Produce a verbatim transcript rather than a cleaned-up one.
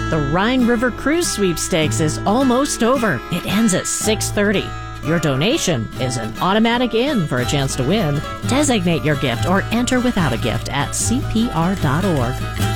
The Rhine River Cruise Sweepstakes is almost over. It ends at six thirty. Your donation is an automatic in for a chance to win. Designate your gift or enter without a gift at C P R dot org.